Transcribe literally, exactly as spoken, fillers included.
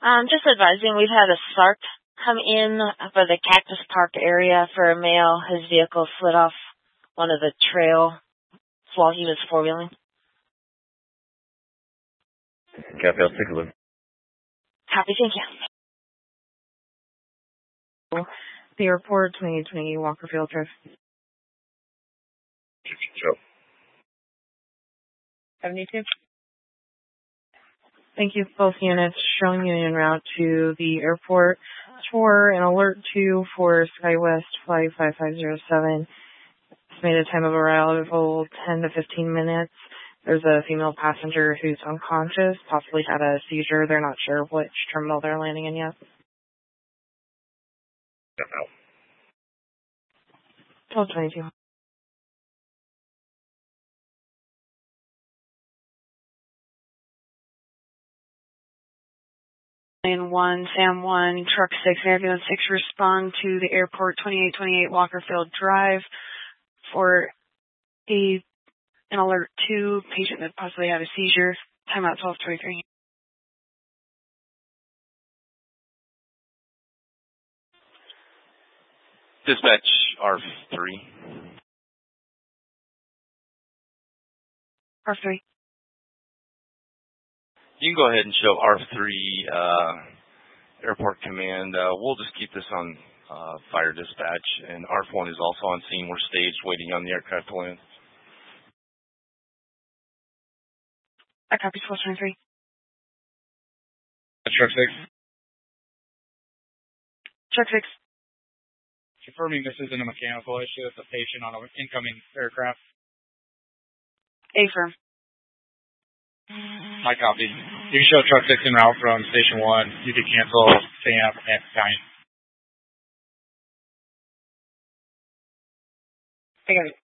Um, just advising, we've had a S A R C come in for the Cactus Park area for a male. His vehicle slid off one of the trails while he was four-wheeling. Copy, I'll take a look. Copy, thank you. The airport, twenty twenty Walker Field Drive. Sure. seventy-two. Thank you. Both units showing you en route to the airport for an alert two for SkyWest flight five five zero seven. Estimated time of arrival ten to fifteen minutes. There's a female passenger who's unconscious, possibly had a seizure. They're not sure which terminal they're landing in yet. twelve twenty-two. Lane one, Sam one, Truck six, Ambulance six, respond to the airport, twenty-eight twenty-eight Walkerfield Drive for a an alert two, patient that possibly had a seizure, timeout twelve twenty-three. Dispatch R three. R three. You can go ahead and show R three uh, Airport Command. Uh, we'll just keep this on uh, fire dispatch, and R one is also on scene. We're staged, waiting on the aircraft to land. I copy twelve twenty-three. Truck six. Truck six. Confirming this isn't a mechanical issue, it's a patient on an incoming aircraft. Affirm. My copy. You can show truck six en route from station one. You can cancel staying out from Hampton County. I got it.